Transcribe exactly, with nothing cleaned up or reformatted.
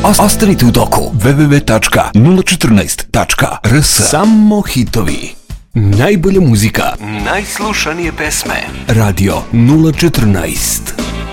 Ostanite u toku. w w w tačka nula četrnaest tačka r s. Samo hitovi. Najbolja muzika. Najslušanije pesme. Radio nula četrnaest.